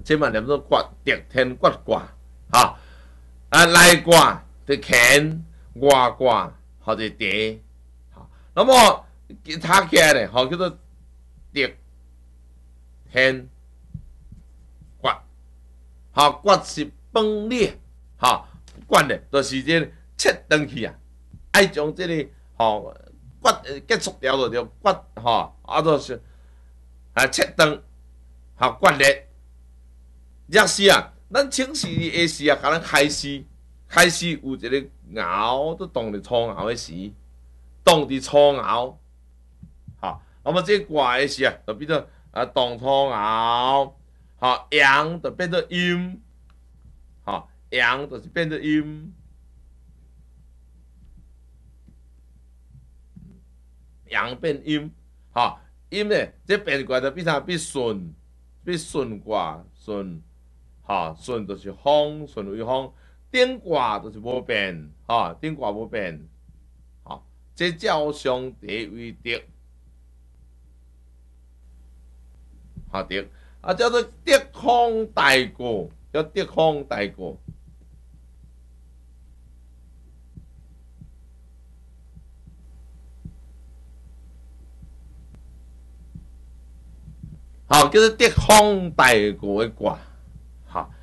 这嘛念做决敌天决卦，哈内卦就乾，外卦或者地，好，那么它起来咧，好叫做敌天决，好决是崩裂，好决咧就是这切断去啊，爱将这个好决结束掉就着决，吼就是切断，好决裂。若是啊，咱清时的时啊，甲咱开始有一个爻都动伫初爻的时，动伫初爻，好，那么这卦的时啊，就变做动初爻，好，阳就变做阴，好，阳就是变做阴，阳变阴，好，阴咧，这变卦就变啥？变顺，变顺卦，顺。哈，顺就是风，顺为风。顶卦就是无变，哈，顶卦无变，哈，这叫相地为敌，哈敌啊，叫做敌方大过，叫敌方大过。好，叫做敌方大过的卦。